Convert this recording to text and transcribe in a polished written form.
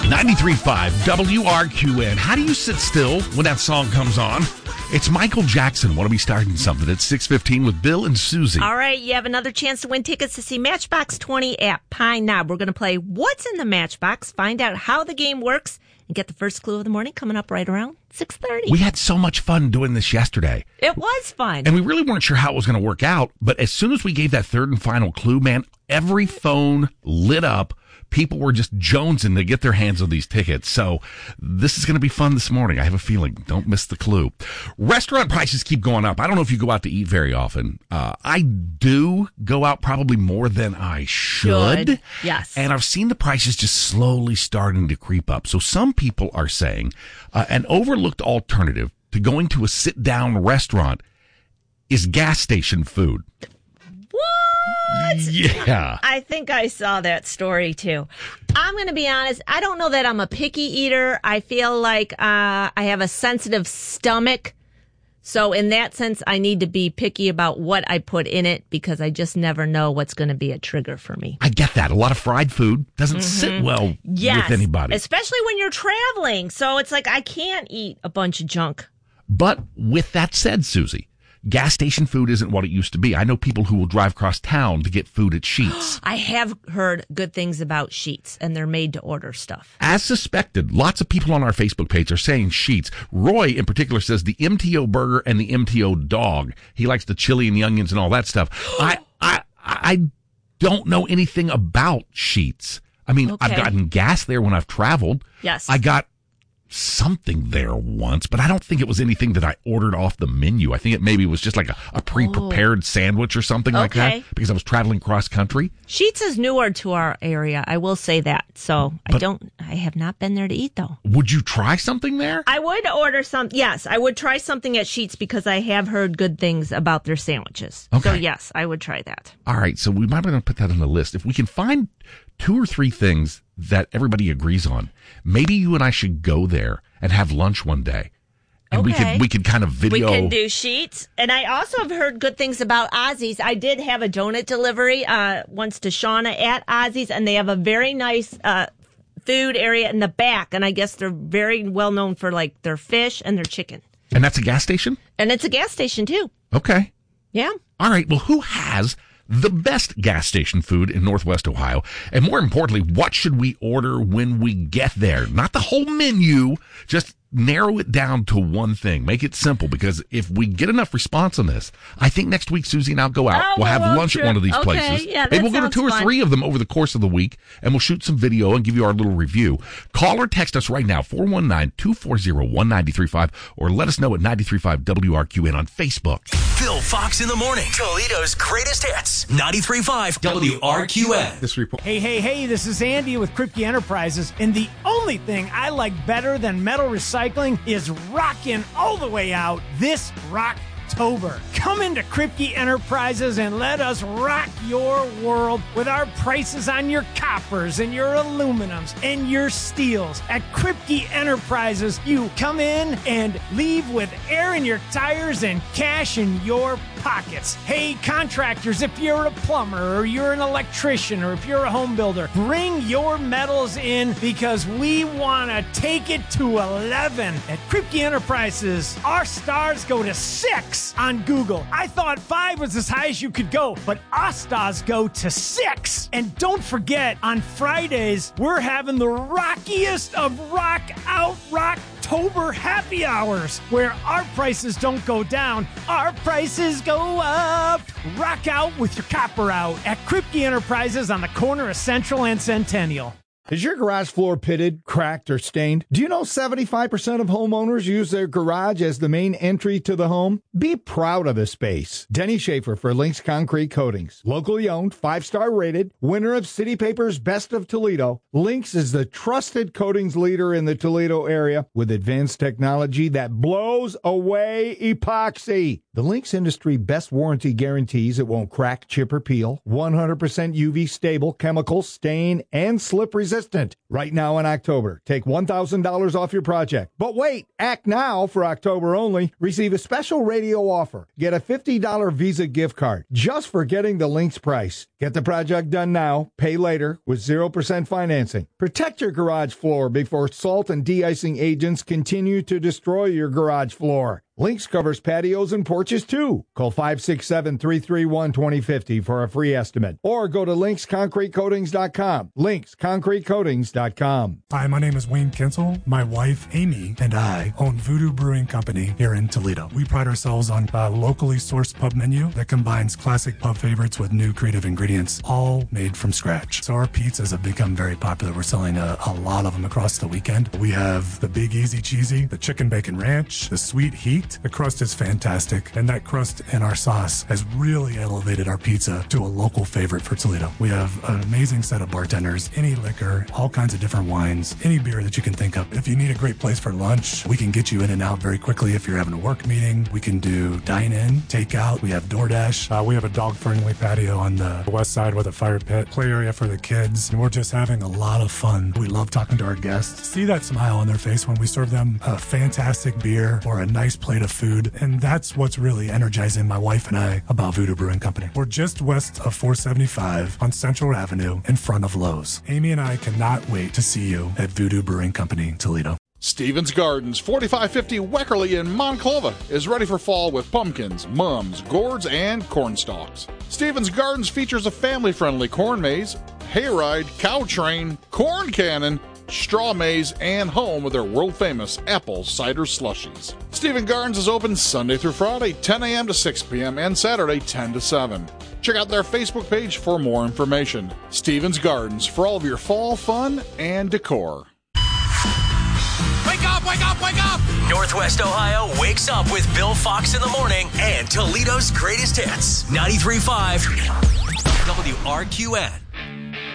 93.5 WRQN. How do you sit still when that song comes on? It's Michael Jackson. Want to be starting something at 6:15 with Bill and Susie. All right, you have another chance to win tickets to see Matchbox 20 at Pine Knob. We're going to play What's in the Matchbox, find out how the game works, and get the first clue of the morning coming up right around 6:30. We had so much fun doing this yesterday. It was fun. And we really weren't sure how it was going to work out, but as soon as we gave that third and final clue, man, every phone lit up. People were just jonesing to get their hands on these tickets. So this is going to be fun this morning. I have a feeling. Don't miss the clue. Restaurant prices keep going up. I don't know if you go out to eat very often. I do go out probably more than I should. Yes. And I've seen the prices just slowly starting to creep up. So some people are saying an overlooked alternative to going to a sit-down restaurant is gas station food. What? Yeah. I think I saw that story too. I'm going to be honest. I don't know that I'm a picky eater. I feel like I have a sensitive stomach. So in that sense, I need to be picky about what I put in it because I just never know what's going to be a trigger for me. I get that. A lot of fried food doesn't sit well with anybody. Especially when you're traveling. So it's like I can't eat a bunch of junk. But with that said, Susie, gas station food isn't what it used to be. I know people who will drive across town to get food at Sheetz. I have heard good things about Sheetz, and they're made to order stuff. As suspected, lots of people on our Facebook page are saying Sheetz. Roy, in particular, says the MTO burger and the MTO dog. He likes the chili and the onions and all that stuff. I don't know anything about Sheetz. I mean, Okay. I've gotten gas there when I've traveled. Yes. I got something there once, but I don't think it was anything that I ordered off the menu. I think it maybe was just like a pre-prepared sandwich or something like that because I was traveling cross country. Sheetz is newer to our area. I will say that. So I have not been there to eat though. Would you try something there? I would order some. Yes, I would try something at Sheetz because I have heard good things about their sandwiches. Okay. So yes, I would try that. All right. So we might be going to put that on the list. If we can find 2 or 3 things that everybody agrees on, maybe you and I should go there and have lunch one day. And we could kind of video. We can do Sheetz. And I also have heard good things about Ozzy's. I did have a donut delivery once to Shauna at Ozzy's, and they have a very nice food area in the back. And I guess they're very well known for like their fish and their chicken. And that's a gas station? And it's a gas station too. Okay. Yeah. All right. Well, who has the best gas station food in Northwest Ohio? And more importantly, what should we order when we get there? Not the whole menu, just narrow it down to one thing. Make it simple, because if we get enough response on this, I think next week Susie and I'll go out. We'll have lunch at one of these places. Yeah, maybe we'll go to 2 or 3 of them over the course of the week, and we'll shoot some video and give you our little review. Call or text us right now, 419-240-1935, or let us know at 93.5 WRQN on Facebook. Bill Fox in the morning. Toledo's greatest hits. 93.5 WRQN. This report. Hey, this is Andy with Kripke Enterprises, and the only thing I like better than metal recycling is rocking all the way out this Rocktober. Come into Kripke Enterprises and let us rock your world with our prices on your coppers and your aluminums and your steels. At Kripke Enterprises, you come in and leave with air in your tires and cash in your pockets. Hey, contractors, if you're a plumber or you're an electrician or if you're a home builder, bring your metals in because we want to take it to 11. At Kripke Enterprises, our stars go to 6 on Google. I thought 5 was as high as you could go, but our stars go to 6. And don't forget, on Fridays, we're having the rockiest of rock out Rocktober happy hours, where our prices don't go down, our prices go up. Rock out with your copper out at Kripke Enterprises on the corner of Central and Centennial. Is your garage floor pitted, cracked, or stained? Do you know 75% of homeowners use their garage as the main entry to the home? Be proud of the space. Denny Schaefer for Lynx Concrete Coatings. Locally owned, 5-star rated, winner of City Paper's Best of Toledo, Lynx is the trusted coatings leader in the Toledo area with advanced technology that blows away epoxy. The Lynx industry best warranty guarantees it won't crack, chip, or peel. 100% UV stable, chemical, stain, and slip resistant. consistent. Right now in October, take $1,000 off your project. But wait, act now for October only. Receive a special radio offer. Get a $50 Visa gift card just for getting the Lynx price. Get the project done now, pay later with 0% financing. Protect your garage floor before salt and de-icing agents continue to destroy your garage floor. Lynx covers patios and porches too. Call 567-331-2050 for a free estimate. Or go to lynxconcretecoatings.com. lynxconcretecoatings.com. Hi, my name is Wayne Kinsel. My wife, Amy, and I own Voodoo Brewing Company here in Toledo. We pride ourselves on a locally sourced pub menu that combines classic pub favorites with new creative ingredients, all made from scratch. So our pizzas have become very popular. We're selling a lot of them across the weekend. We have the Big Easy Cheesy, the Chicken Bacon Ranch, the Sweet Heat. The crust is fantastic, and that crust and our sauce has really elevated our pizza to a local favorite for Toledo. We have an amazing set of bartenders, any liquor, all kinds of different wines, any beer that you can think of. If you need a great place for lunch, we can get you in and out very quickly. If you're having a work meeting, we can do dine-in, takeout. We have DoorDash. We have a dog-friendly patio on the west side with a fire pit, play area for the kids, and we're just having a lot of fun. We love talking to our guests. See that smile on their face when we serve them a fantastic beer or a nice plate of food, and that's what's really energizing my wife and I about Voodoo Brewing Company. We're just west of 475 on Central Avenue in front of Lowe's. Amy and I cannot wait to see you at Voodoo Brewing Company, Toledo. Stevens Gardens, 4550 Weckerly in Monclova, is ready for fall with pumpkins, mums, gourds, and corn stalks. Stevens Gardens features a family-friendly corn maze, hayride, cow train, corn cannon, straw maze, and home of their world-famous apple cider slushies. Stevens Gardens is open Sunday through Friday, 10 a.m. to 6 p.m., and Saturday, 10 to 7. Check out their Facebook page for more information. Stevens Gardens, for all of your fall fun and decor. Wake up, wake up, wake up! Northwest Ohio wakes up with Bill Fox in the morning and Toledo's greatest hits. 93.5 WRQN.